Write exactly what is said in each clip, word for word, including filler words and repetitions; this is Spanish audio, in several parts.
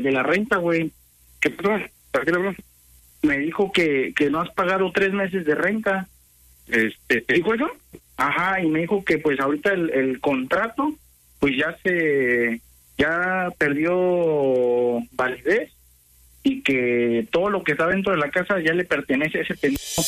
De la renta, güey. ¿Qué pasó? ¿Para qué le habló? Me dijo que, que no has pagado tres meses de renta. Este, ¿te dijo eso? Ajá, y me dijo que pues ahorita el, el contrato, pues ya se, ya perdió validez y que todo lo que está dentro de la casa ya le pertenece a ese pendejo.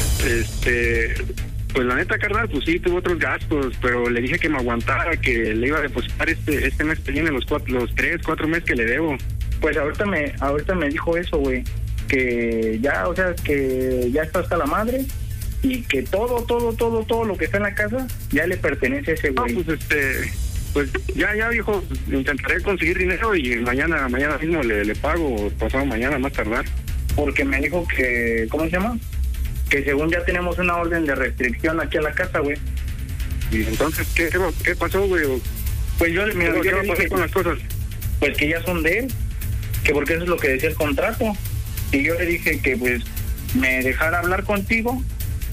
Este, pues la neta, carnal, pues sí, tuvo otros gastos, pero le dije que me aguantara, que le iba a depositar este este mes que viene los cuatro, los tres, cuatro meses que le debo. Pues ahorita me, ahorita me dijo eso, güey, que ya, o sea, que ya está hasta la madre y que todo, todo, todo, todo lo que está en la casa ya le pertenece a ese güey. No, pues este, pues ya, ya, viejo, intentaré conseguir dinero y mañana, mañana mismo le, le pago, pasado mañana más tardar. Porque me dijo que, ¿cómo se llama? Que según ya tenemos una orden de restricción aquí a la casa, güey. Y entonces, ¿qué, qué, qué pasó, güey? Pues yo, mira, ¿Qué yo va a le pasar dije, con las cosas? pues que ya son de él, que porque eso es lo que decía el contrato. Y yo le dije que pues me dejara hablar contigo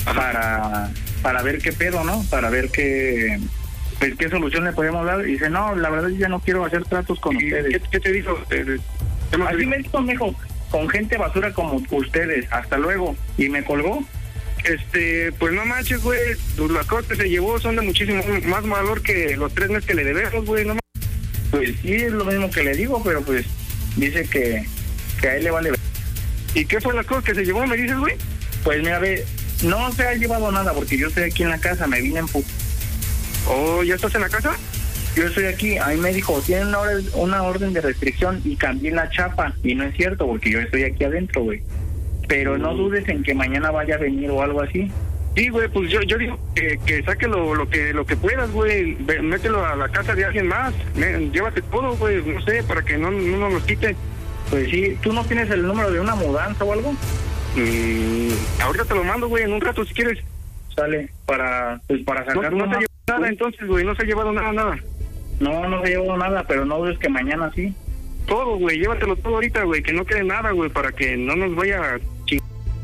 para para ver qué pedo, ¿no? Para ver qué pues qué solución le podemos dar. Y dice, no, la verdad yo ya no quiero hacer tratos con ustedes. ¿Qué, ¿Qué te dijo? ¿Qué Así dijo? Me dijo, mijo, con gente basura como ustedes, hasta luego. Y me colgó. Este, pues no manches, güey, pues las cosas que se llevó son de muchísimo más valor que los tres meses que le debemos, güey, no manches. Pues sí, es lo mismo que le digo, pero pues dice que, que a él le vale. ¿Y qué fue las cosas que se llevó, me dices, güey? Pues mira, ve, no se ha llevado nada porque yo estoy aquí en la casa, me vine en pu... Oh, ¿ya estás en la casa? Yo estoy aquí, a mí me dijo, tiene una orden, una orden de restricción y cambié la chapa, y no es cierto porque yo estoy aquí adentro, güey. Pero no dudes en que mañana vaya a venir o algo así. Sí, güey, pues yo yo digo que, que saque lo, lo que lo que puedas, güey, Ve, mételo a la casa de alguien más, Me, llévate todo, güey, no sé, para que no, no nos lo quite. Pues sí, ¿tú no tienes el número de una mudanza o algo? Mm, ahorita te lo mando, güey, en un rato si quieres. Sale, para pues para sacar... No, no se ha llevado nada entonces, güey, no se ha llevado nada, nada. No, no se ha llevado nada, pero no dudes que mañana sí. Todo, güey, llévatelo todo ahorita, güey, que no quede nada, güey, para que no nos vaya a ching...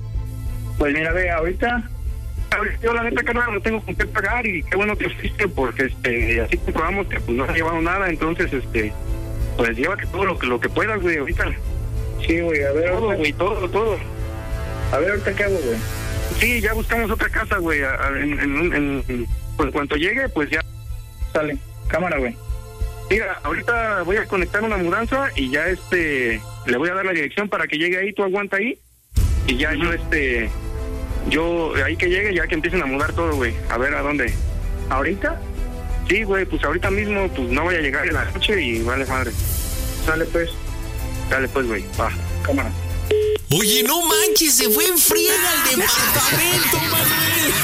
Pues mira, ve, ahorita... Yo la neta, carnal, no tengo con qué pagar y qué bueno que fuiste porque este así comprobamos que pues no se ha llevado nada, entonces este pues llévate todo lo que lo que puedas, güey, ahorita. Sí, güey, a ver, todo, güey, todo, todo. A ver, ahorita qué hago, güey. Sí, ya buscamos otra casa, güey, en, en, en, en, pues cuanto llegue, pues ya. Sale, cámara, güey. Mira, ahorita voy a conectar una mudanza y ya este le voy a dar la dirección para que llegue ahí, tú aguanta ahí y ya uh-huh. yo este yo ahí que llegue ya que empiecen a mudar todo, güey, a ver a dónde. ¿Ahorita? Sí, güey, pues ahorita mismo pues no voy a llegar en la noche y vale madre. Sale pues. Dale pues, güey, va. Cámara. Oye, no manches, se fue en friega el departamento, Manuel.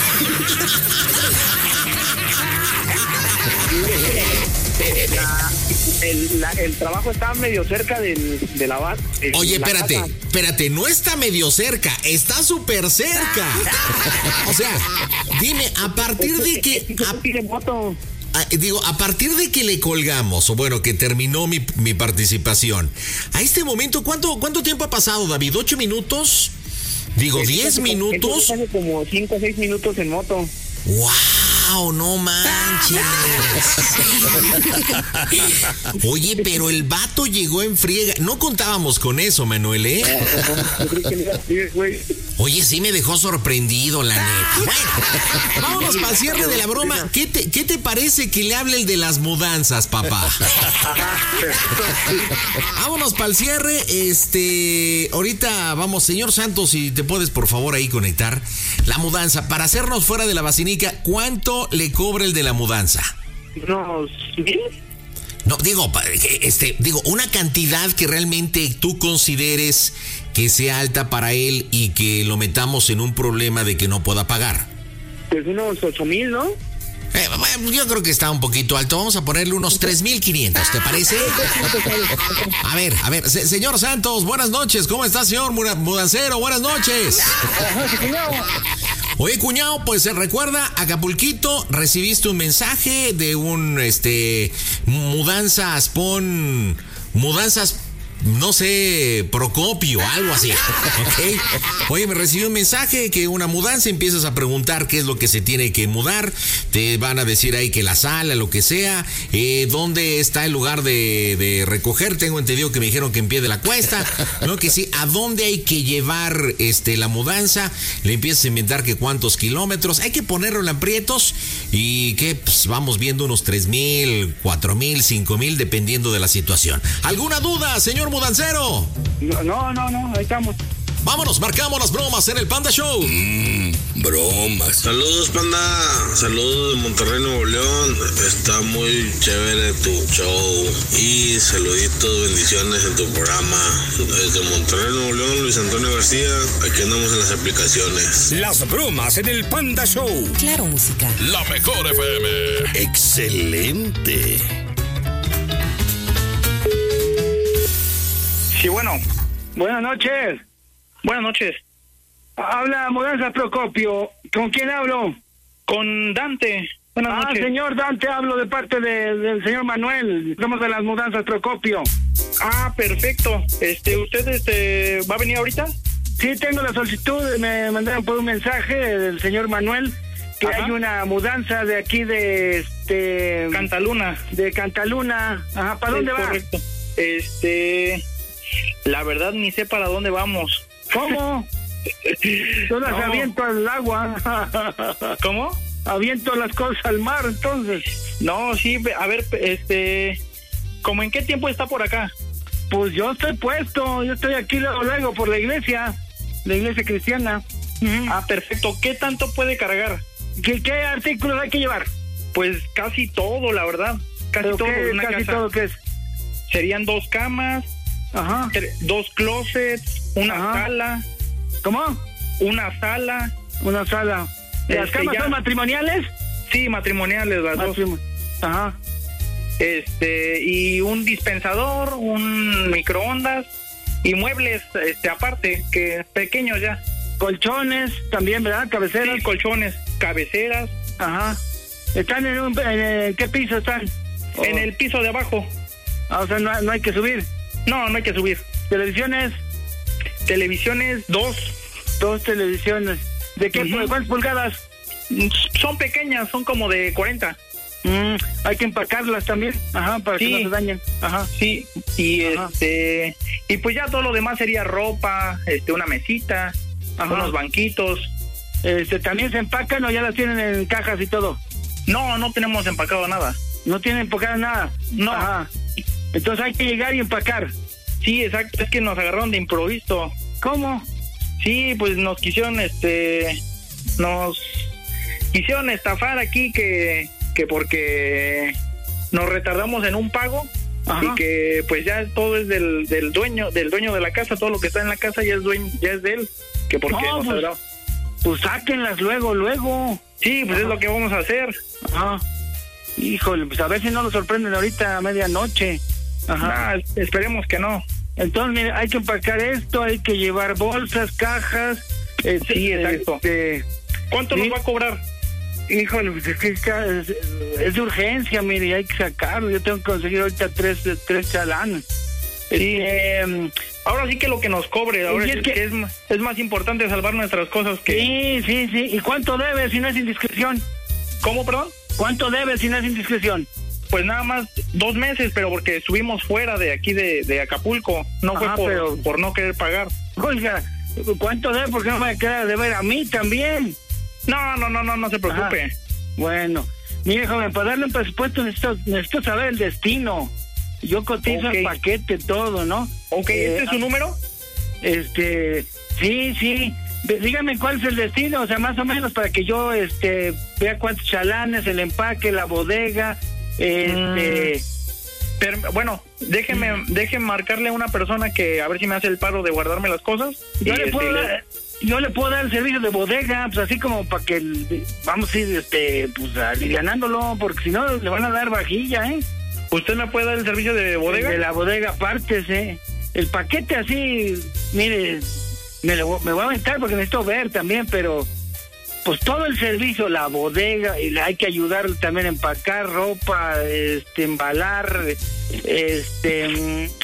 El, la, el trabajo está medio cerca del, de la base. Oye, espérate, casa. espérate, no está medio cerca, está súper cerca. O sea, dime, a partir de que... A, a, digo, a partir de que le colgamos, o bueno, que terminó mi, mi participación, a este momento, ¿cuánto, cuánto tiempo ha pasado, David? ¿Ocho minutos? Digo, diez minutos. Hace como cinco o seis minutos en moto. ¡Wow! ¡No manches! Oye, pero el vato llegó en friega. No contábamos con eso, Manuel, ¿eh? Oye, sí me dejó sorprendido, la neta. Bueno, vámonos para el cierre de la broma. ¿Qué te, qué te parece que le hable el de las mudanzas, papá? Vámonos para el cierre. Este, ahorita vamos, señor Santos, si te puedes por favor ahí conectar la mudanza. Para hacernos fuera de la vacinica, ¿cuánto le cobra el de la mudanza? ¿Unos mil? No, digo, este, digo, una cantidad que realmente tú consideres que sea alta para él y que lo metamos en un problema de que no pueda pagar. Pues unos ocho mil, ¿no? Eh, yo creo que está un poquito alto. Vamos a ponerle unos tres mil quinientos, ¿te parece? A ver, a ver, se, señor Santos, buenas noches. ¿Cómo está, señor mudancero? Buenas noches. Oye, cuñado, pues se recuerda, Acapulquito, recibiste un mensaje de un, este, mudanzas, pon, mudanzas no sé, Procopio, algo así. ¿Okay? Oye, me recibió un mensaje que una mudanza, empiezas a preguntar qué es lo que se tiene que mudar, te van a decir ahí que la sala, lo que sea, eh, dónde está el lugar de, de recoger, tengo entendido que me dijeron que en Pie de la Cuesta, ¿no? Que sí, a dónde hay que llevar este la mudanza, le empiezas a inventar que cuántos kilómetros, hay que ponerlo en aprietos y que pues, vamos viendo unos tres mil, cuatro mil, cinco mil, dependiendo de la situación. ¿Alguna duda, señor mudancero? No, no, no, no, ahí estamos. Vámonos, marcamos las bromas en el Panda Show. Mmm, bromas. Saludos, Panda. Saludos de Monterrey, Nuevo León. Está muy chévere tu show. Y saluditos, bendiciones en tu programa. Desde Monterrey, Nuevo León, Luis Antonio García. Aquí andamos en las aplicaciones. Las bromas en el Panda Show. Claro, música. La mejor F M. Excelente. Sí, bueno. Buenas noches. Buenas noches. Habla Mudanza Procopio. ¿Con quién hablo? Con Dante. Buenas ah, noches. Señor Dante, hablo de parte de, del señor Manuel. Somos de las Mudanzas Procopio. Ah, perfecto. Este, ¿usted este va a venir ahorita? Sí, tengo la solicitud. Me mandaron por un mensaje del señor Manuel que Ajá. hay una mudanza de aquí de este Cantaluna. De Cantaluna. Ajá, ¿para dónde va? Correcto. Este, la verdad ni sé para dónde vamos. ¿Cómo? Yo las no. aviento al agua. ¿Cómo? Aviento las cosas al mar, entonces. No, sí, a ver, este, ¿cómo en qué tiempo está por acá? Pues yo estoy puesto, yo estoy aquí luego, luego por la iglesia, la iglesia cristiana. Uh-huh. Ah, perfecto. ¿Qué tanto puede cargar? ¿Qué, qué artículos hay que llevar? Pues casi todo, la verdad. Casi todo. ¿Qué, una casi casa. todo qué es? Serían dos camas. Ajá. Dos closets, una Ajá. sala. ¿Cómo? Una sala. Una sala. ¿Las este, camas ya... son matrimoniales? Sí, matrimoniales las Matrim... dos. Ajá. Este, y un dispensador, un microondas y muebles este aparte, que pequeños ya. Colchones también, ¿verdad? Cabeceras. Sí, colchones, cabeceras. Ajá. ¿Están en un... en qué piso están? En oh. el piso de abajo. Ah, o sea, no, no hay que subir. No, no hay que subir. ¿Televisiones? Televisiones, dos. Dos televisiones. ¿De qué? Uh-huh. ¿Cuántas pulgadas? Son pequeñas, son como de cuarenta. Mm, hay que empacarlas también, ajá, para sí. que no se dañen. Ajá. Sí, y ajá. este... Y pues ya todo lo demás sería ropa, este, una mesita, ajá. unos banquitos. Este, ¿también se empacan o ya las tienen en cajas y todo? No, no tenemos empacado nada. ¿No tienen empacado nada? No. Ajá. Entonces hay que llegar y empacar. Sí, exacto, es que nos agarraron de improviso. ¿Cómo? Sí, pues nos quisieron, este, nos quisieron estafar aquí que, que porque nos retardamos en un pago. Ajá. Y que pues ya todo es del, del dueño, del dueño de la casa, todo lo que está en la casa ya es dueño, ya es de él. Que porque no, nos pues, agarró. Pues sáquenlas luego, luego. Sí, pues Ajá. es lo que vamos a hacer. Ajá. Híjole, pues a ver si no lo sorprenden ahorita a medianoche. Ajá. Nah, esperemos que no. Entonces, mire, hay que empacar esto, hay que llevar bolsas, cajas. Este, sí, exacto. Este, ¿Cuánto ¿sí? nos va a cobrar? Híjole, pues es que es, es de urgencia, mire, hay que sacarlo. Yo tengo que conseguir ahorita tres, tres chalanes. Sí. Eh, ahora sí que lo que nos cobre, ahora es, es que, que es, es más importante salvar nuestras cosas que... Sí, sí, sí. ¿Y cuánto debe si no es indiscreción? ¿Cómo, perdón? ¿Cuánto debe si no es indiscreción? Pues nada más dos meses, pero porque estuvimos fuera de aquí de, de Acapulco. No Ajá, fue por, pero... por no querer pagar. Oiga, ¿cuánto debe? Porque no me queda de ver a mí también. No, no, no, no, no se preocupe. Ajá. Bueno, mire, joven, para darle un presupuesto necesito, necesito saber el destino. Yo cotizo okay. el paquete, todo, ¿no? Ok, eh, ¿este es su número? Este, sí, sí. Dígame cuál es el destino, o sea, más o menos para que yo este vea cuántos chalanes, el empaque, la bodega, este... Mm, pero, bueno, déjeme, mm. déjeme marcarle a una persona que a ver si me hace el paro de guardarme las cosas. Yo, le, puedo este, dar, yo le puedo dar el servicio de bodega, pues así como para que vamos a ir este, pues alivianándolo, porque si no le van a dar vajilla, ¿eh? ¿Usted me puede dar el servicio de bodega? De la bodega aparte, ¿eh? El paquete así, mire, me, lo, me voy a aventar porque necesito ver también, pero pues todo el servicio, la bodega, y hay que ayudar también a empacar ropa, este, embalar, este,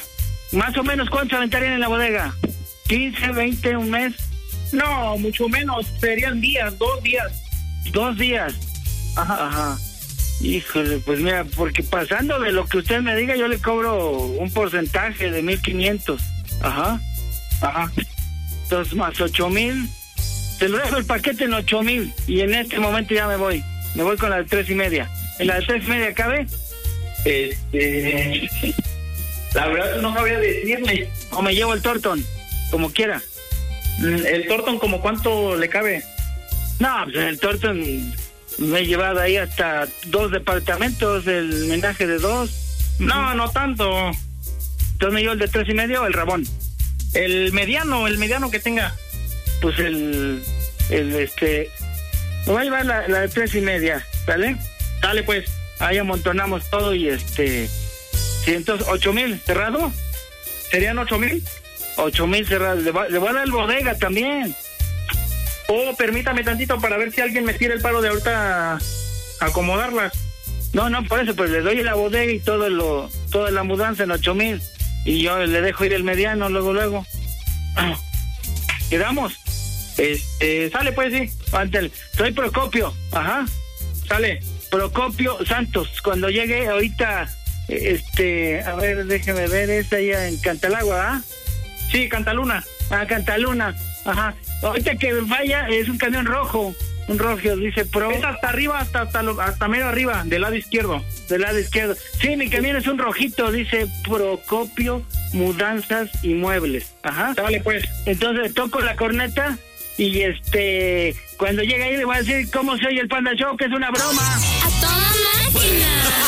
Más o menos, ¿cuánto aventarían en la bodega? ¿quince, veinte, un mes? No, mucho menos, serían días, dos días. Dos días. Ajá. Ajá. Híjole, pues mira, porque pasando de lo que usted me diga, yo le cobro un porcentaje de mil quinientos. Ajá. Ajá. Entonces, más ocho mil. Te lo dejo el paquete en ocho mil. Y en este momento ya me voy. Me voy con la de tres y media. ¿En la de tres y media cabe? Este... La verdad no sabría decirle. O me llevo el Torton, como quiera. ¿El Torton como cuánto le cabe? No, pues en el Torton me he llevado ahí hasta dos departamentos, el menaje de dos. No, no tanto. Entonces me llevo el de tres y medio o el Rabón. El mediano, el mediano que tenga. Pues el, el este, me voy a llevar la, la de tres y media, ¿sale? Dale pues. Ahí amontonamos todo y este, sí, entonces ocho mil cerrado. ¿Serían ocho mil? Ocho mil cerrado. Le, va, le voy a dar el bodega también. Oh, permítame tantito para ver si alguien me tira el paro de ahorita acomodarlas. No, no, por eso, pues le doy la bodega y todo lo, toda la mudanza en ocho mil. Y yo le dejo ir el mediano luego, luego. ¿Quedamos? Este, sale pues, sí. Ándale. Soy Procopio. Ajá. Sale. Procopio Santos. Cuando llegue ahorita, este, a ver, déjeme ver, es allá en Cantalagua, ¿ah? Sí, Cantaluna. Ah, Cantaluna. Ajá. Ahorita que vaya, es un camión rojo. Un rojo, dice Pro. Es hasta arriba, hasta hasta, lo, hasta medio arriba, del lado izquierdo. Del lado izquierdo. Sí, mi camión es un rojito, dice Procopio Mudanzas y Muebles. Ajá. Dale pues. Entonces toco la corneta y este, cuando llegue ahí le voy a decir cómo se oye el Panda Show, que es una broma. ¡A toda máquina!